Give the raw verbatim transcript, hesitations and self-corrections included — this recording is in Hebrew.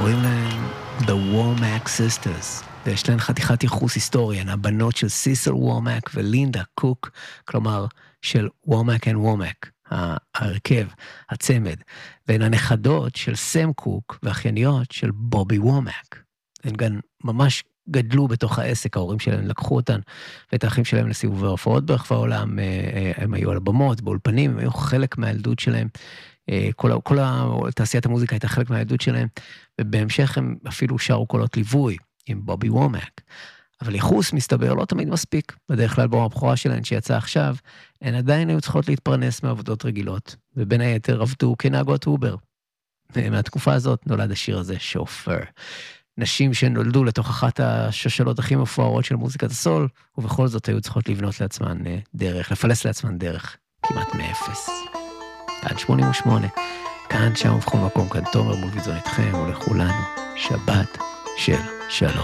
קוראים להם The Womack Sisters, ויש להן חתיכת ייחוס היסטורי, הן הבנות של סיסל וומק ולינדה קוק, כלומר של וומק and וומק, ההרכב, הצמד, והן הנכדות של סם קוק והאחייניות של בובי וומק. הן גם ממש גדלו בתוך העסק, ההורים שלהם לקחו אותן, ואת האחים שלהם לסיבובי הופעות ברחבי העולם, הם היו על הבמות, באולפנים, הם היו חלק מהילדות שלהם, כל, כל תעשיית המוזיקה הייתה חלק מהילדות שלהם, ובהמשך הם אפילו שרו קולות ליווי עם בובי וומק. אבל ייחוס מסתבר לא תמיד מספיק. בדרך כלל באלבום הבכורה שלהן שיצא עכשיו, הן עדיין היו צריכות להתפרנס מעבודות רגילות, ובין היתר עבדו כנהגות אובר. ומהתקופה הזאת נולד השיר הזה, שופר. נשים שנולדו לתוך אחת השושלות הכי מפוארות של מוזיקת הסול, ובכל זאת היו צריכות לבנות לעצמן דרך, לפלס לעצמן דרך, כמעט מאפס. עד שמונים ושמונה, כאן, שם ובכל מקום, כאן תומר מול ויזון איתכם ולכולנו, שבת של שלום.